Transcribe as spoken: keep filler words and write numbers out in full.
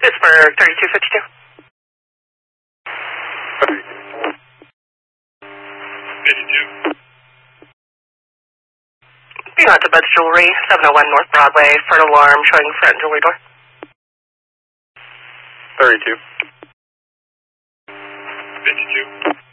This for thirty-two fifty-two. fifty-two. Being out to Bud's Jewelry, seven oh one North Broadway, for an alarm showing front jewelry door. thirty-two. fifty-two.